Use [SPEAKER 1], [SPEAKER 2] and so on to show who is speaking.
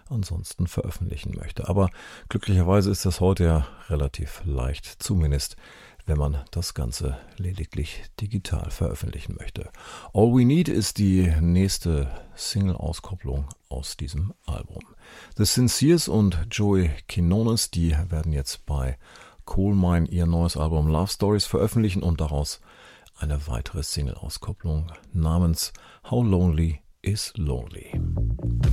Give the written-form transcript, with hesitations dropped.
[SPEAKER 1] ansonsten veröffentlichen möchte. Aber glücklicherweise ist das heute ja relativ leicht, zumindest wenn man das Ganze lediglich digital veröffentlichen möchte. All We Need ist die nächste Single-Auskopplung aus diesem Album. The Sincers und Joey Quinones, die werden jetzt bei Coal Mine ihr neues Album Love Stories veröffentlichen und daraus eine weitere Single-Auskopplung namens How Lonely is Lonely.